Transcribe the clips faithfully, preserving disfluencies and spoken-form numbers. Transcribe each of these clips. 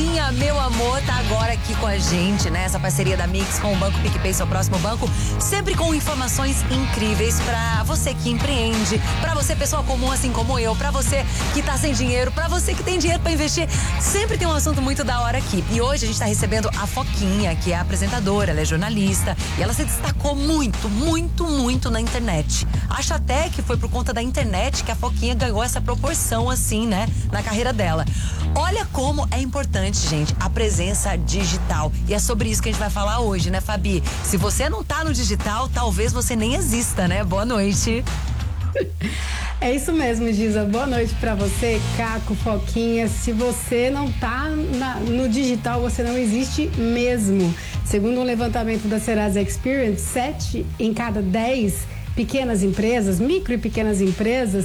Foquinha, meu amor, tá agora aqui com a gente, né? Essa parceria da Mix com o Banco PicPay, seu próximo banco, sempre com informações incríveis pra você que empreende, pra você, pessoa comum assim como eu, pra você que tá sem dinheiro, pra você que tem dinheiro pra investir. Sempre tem um assunto muito da hora aqui. E hoje a gente tá recebendo a Foquinha, que é apresentadora, ela é jornalista e ela se destacou muito, muito, muito na internet. Acho até que foi por conta da internet que a Foquinha ganhou essa proporção assim, né, na carreira dela. Olha como é importante, gente, a presença digital. E é sobre isso que a gente vai falar hoje, né, Fabi? Se você não tá no digital, talvez você nem exista, né? Boa noite. É isso mesmo, Giza. Boa noite pra você, Caco, Foquinha. Se você não tá na, no digital, você não existe mesmo. Segundo um levantamento da Serasa Experience, sete em cada dez pequenas empresas, micro e pequenas empresas,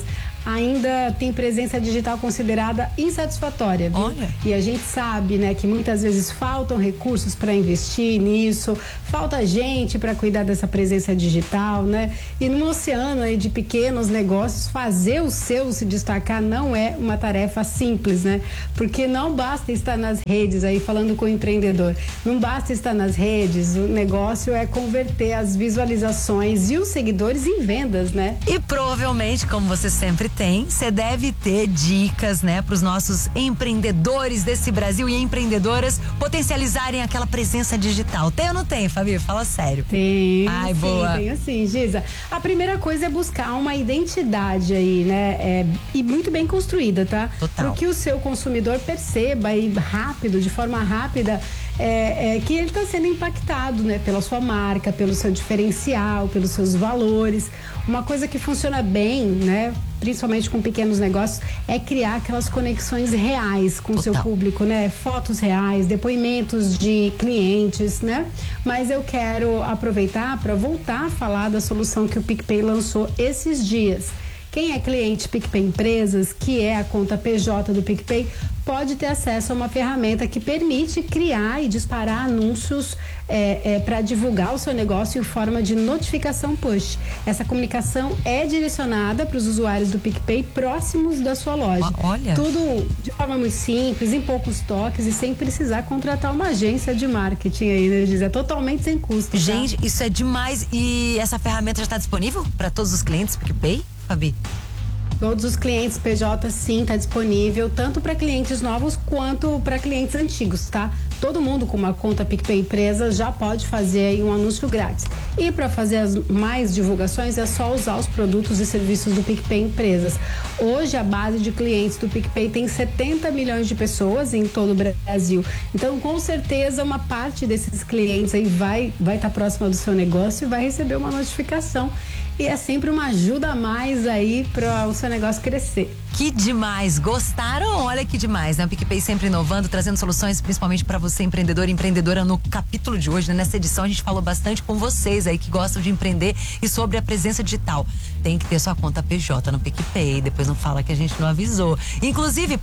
ainda tem presença digital considerada insatisfatória, viu? Olha. E a gente sabe, né, que muitas vezes faltam recursos para investir nisso, falta gente para cuidar dessa presença digital, né? E num oceano aí de pequenos negócios, fazer o seu se destacar não é uma tarefa simples, né? Porque não basta estar nas redes aí falando com o empreendedor, não basta estar nas redes, o negócio é converter as visualizações e os seguidores em vendas, né? E provavelmente, como você sempre tem, você deve ter dicas, né, para os nossos empreendedores desse Brasil e empreendedoras potencializarem aquela presença digital. Tem ou não tem, Fabi? Fala sério. Tem. Ai, sim, boa. Tenho sim, Giza. A primeira coisa é buscar uma identidade aí, né? É, e muito bem construída, tá? Total. Para que o seu consumidor perceba aí rápido, de forma rápida, É, é, que ele está sendo impactado, né, pela sua marca, pelo seu diferencial, pelos seus valores. Uma coisa que funciona bem, né, principalmente com pequenos negócios, é criar aquelas conexões reais com o seu público, né? Fotos reais, depoimentos de clientes, né? Mas eu quero aproveitar para voltar a falar da solução que o PicPay lançou esses dias. Quem é cliente PicPay Empresas, que é a conta P J do PicPay, pode ter acesso a uma ferramenta que permite criar e disparar anúncios é, é, para divulgar o seu negócio em forma de notificação push. Essa comunicação é direcionada para os usuários do PicPay próximos da sua loja. Olha. Tudo de forma muito simples, em poucos toques e sem precisar contratar uma agência de marketing aí, né, Giz? É totalmente sem custo. Tá? Gente, isso é demais. E essa ferramenta já está disponível para todos os clientes PicPay, Fabi? Todos os clientes P J, sim, está disponível, tanto para clientes novos quanto para clientes antigos, tá? Todo mundo com uma conta PicPay Empresa já pode fazer aí um anúncio grátis. E para fazer as mais divulgações é só usar os produtos e serviços do PicPay Empresas. Hoje a base de clientes do PicPay tem setenta milhões de pessoas em todo o Brasil. Então, com certeza, uma parte desses clientes aí vai vai estar tá próxima do seu negócio e vai receber uma notificação. E é sempre uma ajuda a mais aí para o seu negócio crescer. Que demais! Gostaram? Olha que demais, né? O PicPay sempre inovando, trazendo soluções principalmente para você, empreendedor e empreendedora. No capítulo de hoje, né? Nessa edição, a gente falou bastante com vocês aí que gostam de empreender e sobre a presença digital. Tem que ter sua conta P J no PicPay, depois não fala que a gente não avisou. Inclusive,